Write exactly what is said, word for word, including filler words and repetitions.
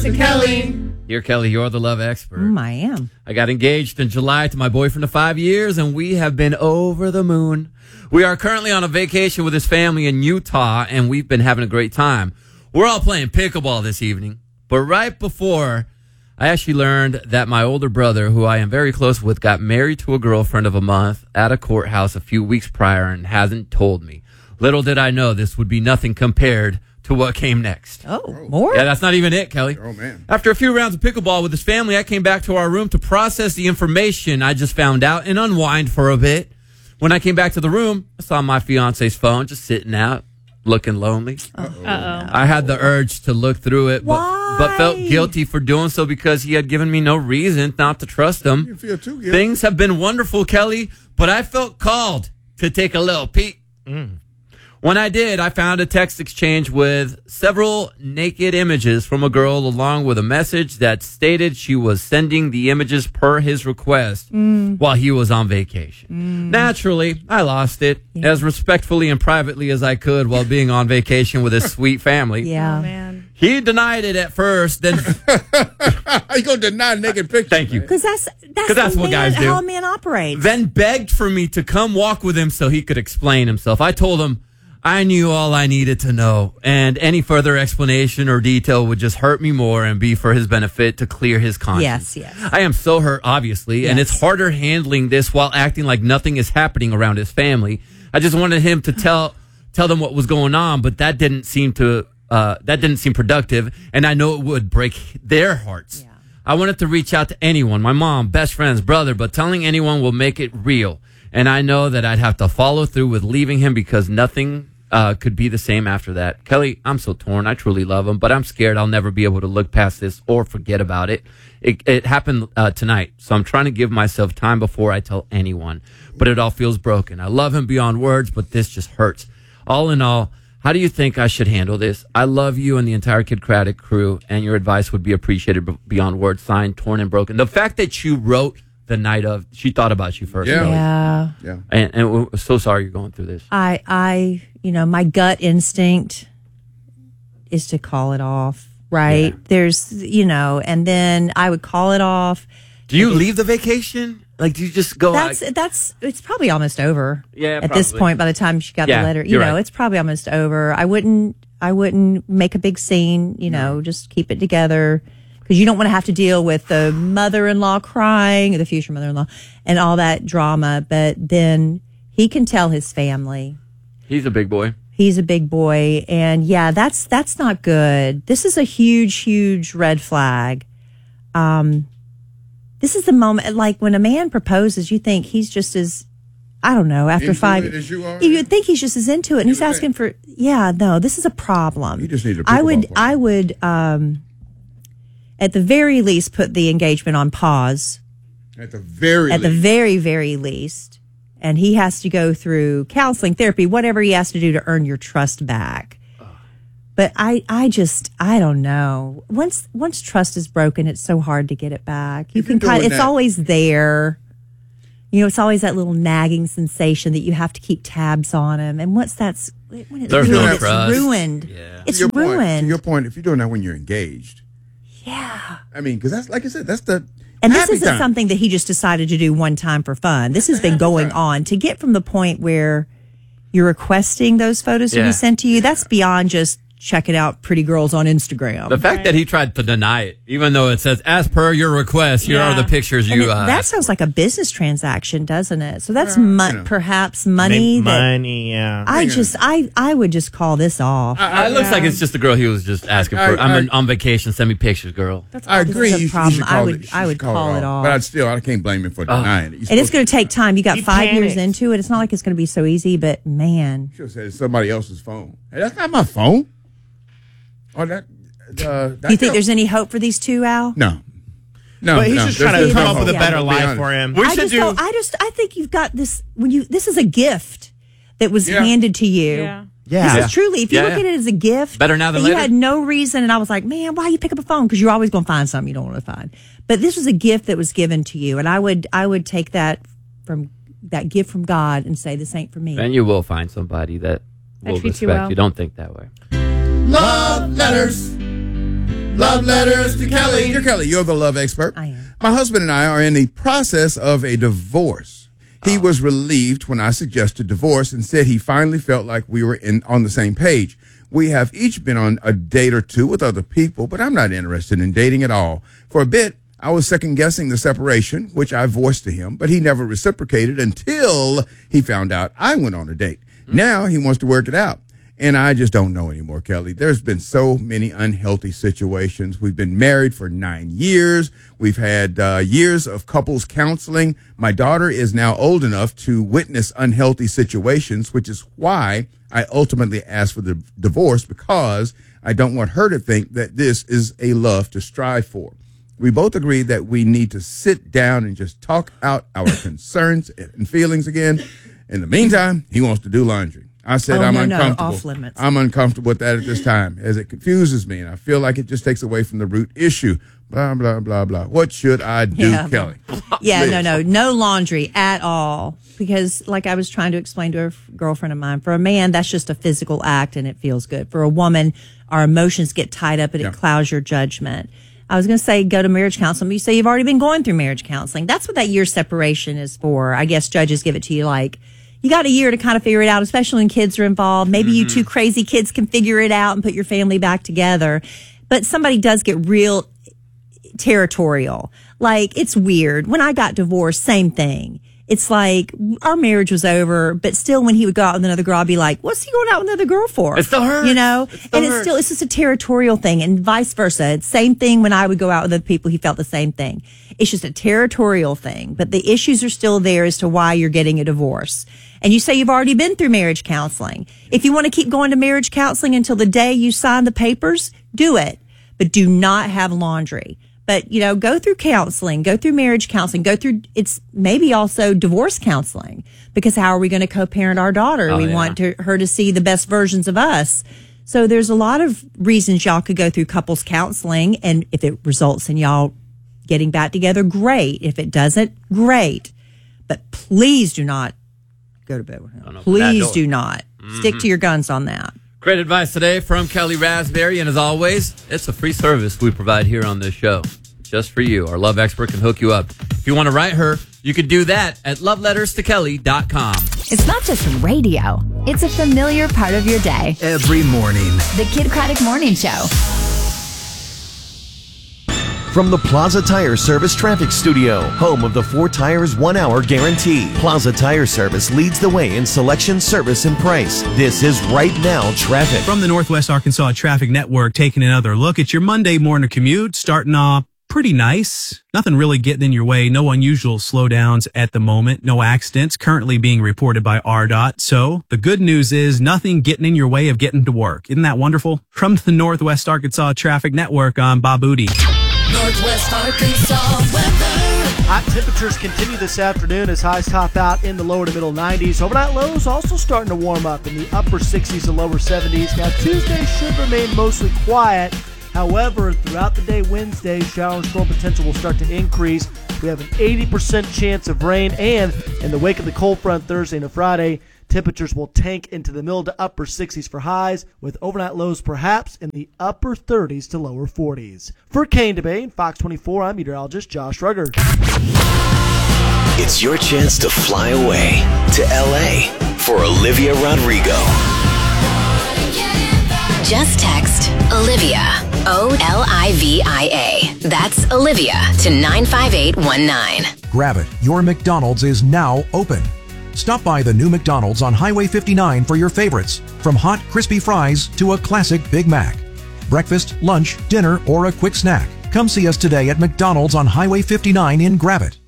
to Kelly. Dear Kelly, you're the love expert. Mm, I am. I got engaged in July to my boyfriend of five years, and we have been over the moon. We are currently on a vacation with his family in Utah, and we've been having a great time. We're all playing pickleball this evening. But right before, I actually learned that my older brother, who I am very close with, got married to a girlfriend of a month at a courthouse a few weeks prior and hasn't told me. Little did I know this would be nothing compared to what came next. Oh, more? Yeah, that's not even it, Kelly. Oh, man. After a few rounds of pickleball with his family, I came back to our room to process the information I just found out and unwind for a bit. When I came back to the room, I saw my fiance's phone just sitting out, looking lonely. Uh-oh. I had the urge to look through it, but, but felt guilty for doing so because he had given me no reason not to trust him. You feel too guilty. Things have been wonderful, Kelly, but I felt called to take a little peek. Mm. When I did, I found a text exchange with several naked images from a girl along with a message that stated she was sending the images per his request mm. while he was on vacation. Mm. Naturally, I lost it yeah. as respectfully and privately as I could while being on vacation with his sweet family. Yeah, oh, man. He denied it at first, then... How you going to deny naked pictures? Thank you. Because that's, that's, that's what man, guys do. how a man operates. Then begged for me to come walk with him so he could explain himself. I told him I knew all I needed to know, and any further explanation or detail would just hurt me more and be for his benefit to clear his conscience. Yes, yes. I am so hurt, obviously, yes. and it's harder handling this while acting like nothing is happening around his family. I just wanted him to tell tell them what was going on, but that didn't seem to uh, that didn't seem productive, and I know it would break their hearts. Yeah. I wanted to reach out to anyone, my mom, best friends, brother, but telling anyone will make it real. And I know that I'd have to follow through with leaving him because nothing uh, could be the same after that. Kelly, I'm so torn. I truly love him, but I'm scared I'll never be able to look past this or forget about it. It, it happened uh, tonight, so I'm trying to give myself time before I tell anyone. But it all feels broken. I love him beyond words, but this just hurts. All in all, how do you think I should handle this? I love you and the entire Kid Craddock crew, and your advice would be appreciated beyond words. Signed, Torn and Broken. The fact that you wrote the night of, she thought about you first. Yeah. Really. Yeah. Yeah. And, and we're so sorry you're going through this. I, I, you know, my gut instinct is to call it off, right? Yeah. There's, you know, and then I would call it off. Do you leave the vacation? Like, do you just go? That's, out? that's, it's probably almost over. Yeah, At probably. this point, by the time she got yeah, the letter, you know, right. it's probably almost over. I wouldn't, I wouldn't make a big scene, you know, no. just keep it together. Because you don't want to have to deal with the mother-in-law crying, or the future mother-in-law, and all that drama. But then he can tell his family. He's a big boy. He's a big boy. And, yeah, that's that's not good. This is a huge, huge red flag. Um, this is the moment, like, when a man proposes, you think he's just as, I don't know, after into five. It as you are? You'd think he's just as into it. And he's asking for, yeah, no, this is a problem. You just need to I would, I would, um... at the very least, put the engagement on pause. At the very At least. the very, very least. And he has to go through counseling, therapy, whatever he has to do to earn your trust back. But I, I just, I don't know. Once once trust is broken, it's so hard to get it back. You If can you're kind doing it's that- always there. You know, it's always that little nagging sensation that you have to keep tabs on him. And once that's, when it's There's ruined, no it's trust. ruined. Yeah. It's to your point, ruined. to your point, if you're doing that when you're engaged. Yeah. I mean, because that's, like I said, that's the And this happy isn't time. something that he just decided to do one time for fun. This has been going time. on. To get from the point where you're requesting those photos to Yeah. be sent to you, that's beyond just checking out pretty girls on Instagram. The fact that he tried to deny it, even though it says, as per your request, here Yeah. are the pictures And you... it- Uh, that sounds like a business transaction, doesn't it? So that's mo- you know. perhaps money. Make that money, yeah. I just, I, I would just call this off. Uh, it looks like it's just the girl he was just asking I- for. I'm I- on- on vacation. Send me pictures, girl. I agree. This is a You, you problem. should I call would- it, you I should would call it off. But I still, I can't blame him for denying it. You're And it's supposed going to take time. You got He five years panics. into it. It's not like it's going to be so easy, but man. should have said it's somebody else's phone. Hey, that's not my phone. Or that. Uh, that Do you think there's any hope for these two, Al? no, no. But he's no, just there's trying to no come up hope. with a Yeah. better I'll be life honest. for him. We I should just do... don't, I just I think you've got this when you this is a gift that was Yeah. handed to you. Yeah. Yeah. This is truly, if you Yeah, look yeah. at it as a gift, Better now than that you later. had no reason, and I was like, man, why you pick up a phone? Because you're always going to find something you don't want to find. But this was a gift that was given to you, and I would I would take that from that gift from God and say, this ain't for me. And you will find somebody that That will treats you respect well. you. Don't think that way. Love letters. Love letters to Kelly. Dear Kelly, you're the love expert. I am. My husband and I are in the process of a divorce. He oh. was relieved when I suggested divorce and said he finally felt like we were in on the same page. We have each been on a date or two with other people, but I'm not interested in dating at all. For a bit, I was second-guessing the separation, which I voiced to him, but he never reciprocated until he found out I went on a date. Mm-hmm. Now he wants to work it out. And I just don't know anymore, Kelly. There's been so many unhealthy situations. We've been married for nine years. We've had uh, years of couples counseling. My daughter is now old enough to witness unhealthy situations, which is why I ultimately asked for the divorce, because I don't want her to think that this is a love to strive for. We both agreed that we need to sit down and just talk out our concerns and feelings again. In the meantime, he wants to do laundry. I said oh, I'm no, uncomfortable. No, off limits. I'm uncomfortable with that at this time, as it confuses me, and I feel like it just takes away from the root issue. Blah, blah, blah, blah. What should I do, yeah. Kelly? Yeah, Please. no, no, no laundry at all. Because, like I was trying to explain to a f- girlfriend of mine, for a man, that's just a physical act and it feels good. For a woman, our emotions get tied up and yeah. it clouds your judgment. I was going to say go to marriage counseling, but you say you've already been going through marriage counseling. That's what that year separation is for. I guess judges give it to you like, you got a year to kind of figure it out, especially when kids are involved. Maybe mm-hmm. you two crazy kids can figure it out and put your family back together. But somebody does get real territorial. Like, it's weird. When I got divorced, same thing. It's like our marriage was over, but still when he would go out with another girl, I'd be like, what's he going out with another girl for? It still hurts. You know? It still and it's hurts. still, it's just a territorial thing, and vice versa. It's same thing when I would go out with other people, he felt the same thing. It's just a territorial thing, but the issues are still there as to why you're getting a divorce. And you say you've already been through marriage counseling. If you want to keep going to marriage counseling until the day you sign the papers, do it. But do not have laundry. But, you know, go through counseling, go through marriage counseling, go through, it's maybe also divorce counseling. Because how are we going to co-parent our daughter? Oh, we yeah. want to, her to see the best versions of us. So there's a lot of reasons y'all could go through couples counseling. And if it results in y'all getting back together, great. If it doesn't, great. But please do not go to bed with him. Please do not. Mm-hmm. Stick to your guns on that. Great advice today from Kelly Raspberry. And as always, it's a free service we provide here on this show. Just for you. Our love expert can hook you up. If you want to write her, you can do that at love letters to kelly dot com. It's not just radio. It's a familiar part of your day. Every morning. The Kid Craddock Morning Show. From the Plaza Tire Service Traffic Studio, home of the four tires, one hour guarantee. Plaza Tire Service leads the way in selection, service, and price. This is Right Now Traffic. From the Northwest Arkansas Traffic Network, taking another look at your Monday morning commute, starting off pretty nice. Nothing really getting in your way. No unusual slowdowns at the moment. No accidents currently being reported by R D O T. So the good news is nothing getting in your way of getting to work. Isn't that wonderful? From the Northwest Arkansas Traffic Network, I'm Bob Booty. Northwest Arkansas weather. Hot temperatures continue this afternoon as highs top out in the lower to middle nineties. Overnight lows also starting to warm up in the upper sixties to lower seventies. Now Tuesday should remain mostly quiet. However, throughout the day Wednesday, shower and storm potential will start to increase. We have an eighty percent chance of rain, and in the wake of the cold front Thursday and Friday, temperatures will tank into the middle to upper sixties for highs, with overnight lows perhaps in the upper thirties to lower forties. For Kane Debate, Fox twenty-four, I'm meteorologist Josh Rugger. It's your chance to fly away to L A for Olivia Rodrigo. Just text Olivia, O L I V I A. That's Olivia to nine five eight one nine. Grab it. Your McDonald's is now open. Stop by the new McDonald's on Highway fifty-nine for your favorites, from hot, crispy fries to a classic Big Mac. Breakfast, lunch, dinner, or a quick snack. Come see us today at McDonald's on Highway fifty-nine in Gravette.